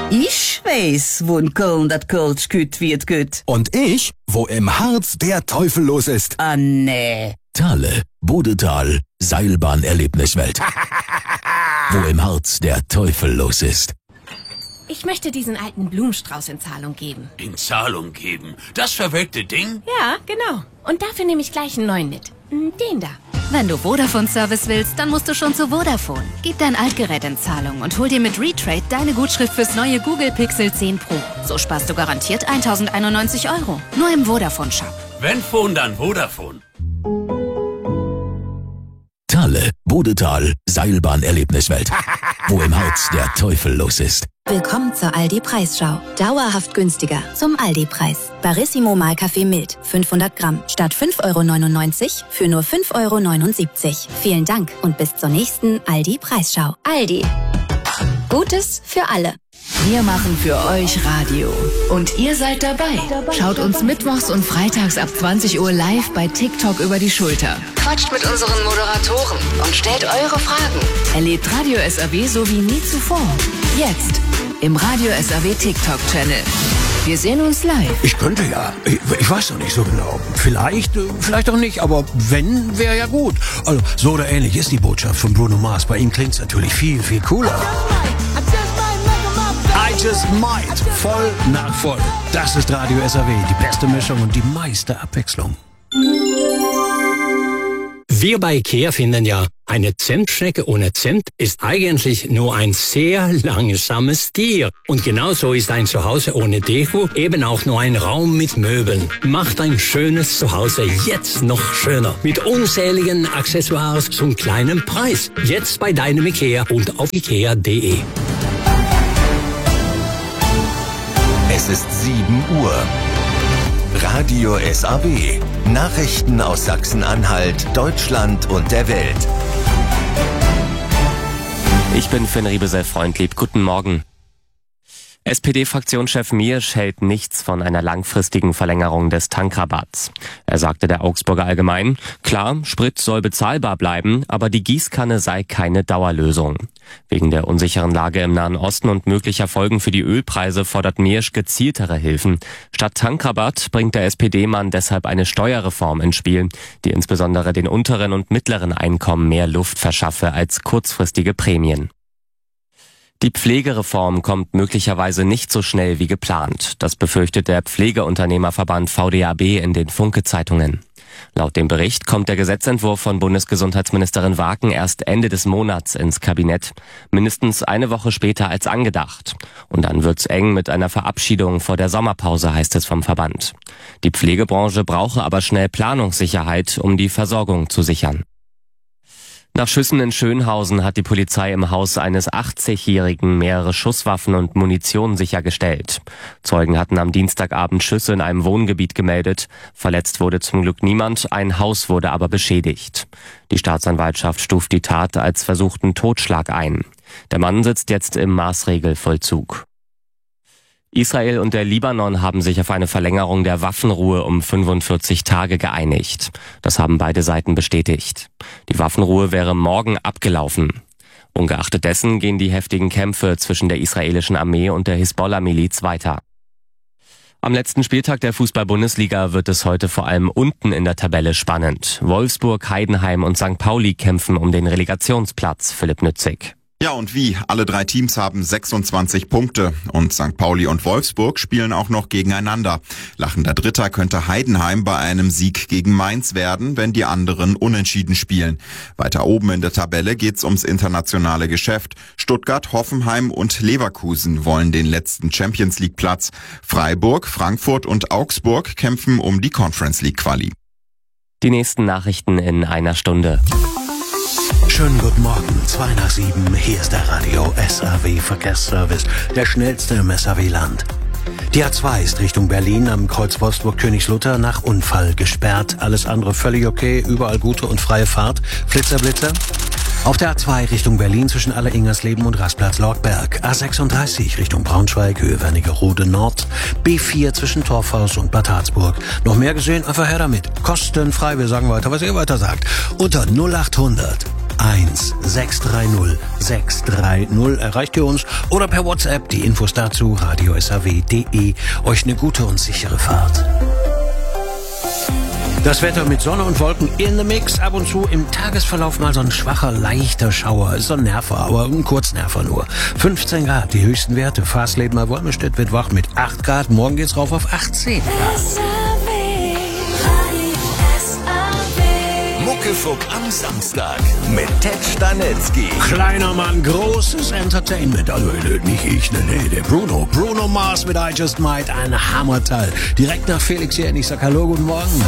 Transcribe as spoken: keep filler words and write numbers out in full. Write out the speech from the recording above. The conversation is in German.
Ich weiss, wo in Köln dat Kölsch gut wird gut. Und ich, wo im Harz der Teufel los ist. Ah, nee. Thale, Bodetal, Seilbahnerlebniswelt. Wo im Harz der Teufel los ist. Ich möchte diesen alten Blumenstrauß in Zahlung geben. In Zahlung geben? Das verwelkte Ding? Ja, genau. Und dafür nehme ich gleich einen neuen mit. Den da. Wenn du Vodafone-Service willst, dann musst du schon zu Vodafone. Gib dein Altgerät in Zahlung und hol dir mit Retrade deine Gutschrift fürs neue Google Pixel zehn Pro. So sparst du garantiert tausendeinundneunzig Euro. Nur im Vodafone-Shop. Wenn Phone, dann Vodafone. Thale, Bodetal, Seilbahnerlebniswelt. Wo im Harz der Teufel los ist. Willkommen zur Aldi-Preisschau. Dauerhaft günstiger zum Aldi-Preis. Barissimo Mahlkaffee mild, fünfhundert Gramm. Statt fünf Euro neunundneunzig für nur fünf Euro neunundsiebzig. Vielen Dank und bis zur nächsten Aldi-Preisschau. Aldi. Gutes für alle. Wir machen für euch Radio. Und ihr seid dabei. Schaut uns mittwochs und freitags ab zwanzig Uhr live bei TikTok über die Schulter. Quatscht mit unseren Moderatoren und stellt eure Fragen. Erlebt Radio S R W so wie nie zuvor. Jetzt im Radio S R W TikTok-Channel. Wir sehen uns live. Ich könnte ja. Ich, ich weiß noch nicht so genau. Vielleicht, vielleicht auch nicht, aber wenn, wäre ja gut. Also, so oder ähnlich ist die Botschaft von Bruno Mars. Bei ihm klingt's natürlich viel, viel cooler. I just might. Voll nach voll. Das ist Radio S R W. Die beste Mischung und die meiste Abwechslung. Wir bei IKEA finden ja, eine Zimtschnecke ohne Zimt ist eigentlich nur ein sehr langsames Tier. Und genauso ist ein Zuhause ohne Deko eben auch nur ein Raum mit Möbeln. Macht ein schönes Zuhause jetzt noch schöner. Mit unzähligen Accessoires zum kleinen Preis. Jetzt bei deinem IKEA und auf ikea punkt de. Es ist sieben Uhr. Radio S A W. Nachrichten aus Sachsen-Anhalt, Deutschland und der Welt. Ich bin Finn Riebesell-Freundlieb. Guten Morgen. S P D-Fraktionschef Miersch hält nichts von einer langfristigen Verlängerung des Tankrabatts. Er sagte der Augsburger Allgemein, klar, Sprit soll bezahlbar bleiben, aber die Gießkanne sei keine Dauerlösung. Wegen der unsicheren Lage im Nahen Osten und möglicher Folgen für die Ölpreise fordert Miersch gezieltere Hilfen. Statt Tankrabatt bringt der S P D-Mann deshalb eine Steuerreform ins Spiel, die insbesondere den unteren und mittleren Einkommen mehr Luft verschaffe als kurzfristige Prämien. Die Pflegereform kommt möglicherweise nicht so schnell wie geplant. Das befürchtet der Pflegeunternehmerverband V D A B in den Funke-Zeitungen. Laut dem Bericht kommt der Gesetzentwurf von Bundesgesundheitsministerin Waken erst Ende des Monats ins Kabinett. Mindestens eine Woche später als angedacht. Und dann wird's eng mit einer Verabschiedung vor der Sommerpause, heißt es vom Verband. Die Pflegebranche brauche aber schnell Planungssicherheit, um die Versorgung zu sichern. Nach Schüssen in Schönhausen hat die Polizei im Haus eines achtzigjährigen mehrere Schusswaffen und Munition sichergestellt. Zeugen hatten am Dienstagabend Schüsse in einem Wohngebiet gemeldet. Verletzt wurde zum Glück niemand, ein Haus wurde aber beschädigt. Die Staatsanwaltschaft stuft die Tat als versuchten Totschlag ein. Der Mann sitzt jetzt im Maßregelvollzug. Israel und der Libanon haben sich auf eine Verlängerung der Waffenruhe um fünfundvierzig Tage geeinigt. Das haben beide Seiten bestätigt. Die Waffenruhe wäre morgen abgelaufen. Ungeachtet dessen gehen die heftigen Kämpfe zwischen der israelischen Armee und der Hisbollah-Miliz weiter. Am letzten Spieltag der Fußball-Bundesliga wird es heute vor allem unten in der Tabelle spannend. Wolfsburg, Heidenheim und Sankt Pauli kämpfen um den Relegationsplatz. Philipp Nützig. Ja, und wie? Alle drei Teams haben sechsundzwanzig Punkte und Sankt Pauli und Wolfsburg spielen auch noch gegeneinander. Lachender Dritter könnte Heidenheim bei einem Sieg gegen Mainz werden, wenn die anderen unentschieden spielen. Weiter oben in der Tabelle geht's ums internationale Geschäft. Stuttgart, Hoffenheim und Leverkusen wollen den letzten Champions League Platz. Freiburg, Frankfurt und Augsburg kämpfen um die Conference League Quali. Die nächsten Nachrichten in einer Stunde. Schönen guten Morgen, zwei nach sieben, hier ist der Radio S R W Verkehrsservice, der schnellste im S R W-Land. Die A zwei ist Richtung Berlin am Kreuz Wolfsburg-Königslutter nach Unfall gesperrt. Alles andere völlig okay, überall gute und freie Fahrt. Flitzer, Blitzer. Auf der A zwei Richtung Berlin zwischen Alleringersleben und Rastplatz Lortberg. A sechsunddreißig Richtung Braunschweig, Höhe Wernigerode Nord. B vier zwischen Torfhaus und Bad Harzburg. Noch mehr gesehen? Einfach her damit. Kostenfrei, wir sagen weiter, was ihr weiter sagt. Unter null acht hundert eins sechs drei null sechs drei null erreicht ihr uns oder per WhatsApp. Die Infos dazu radio s a w punkt de. Euch eine gute und sichere Fahrt. Das Wetter mit Sonne und Wolken in the Mix. Ab und zu im Tagesverlauf mal so ein schwacher, leichter Schauer. Ist so ein Nerver, aber ein Kurznerver nur. fünfzehn Grad, die höchsten Werte. Fastleben mal Wolmerstedt wird wach mit acht Grad. Morgen geht's rauf auf achtzehn Grad. Muckefuck am Samstag mit Ted Stanitzky. Kleiner Mann, großes Entertainment. Also nicht ich, ne, nee, der Bruno. Bruno Mars mit I Just Might, ein Hammerteil. Direkt nach Felix hier. Ich sag Hallo, guten Morgen.